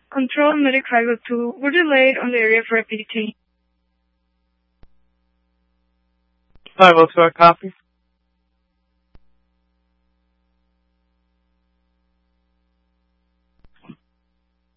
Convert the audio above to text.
Control Medic 502 were delayed on the area for a PT. 502, I copy.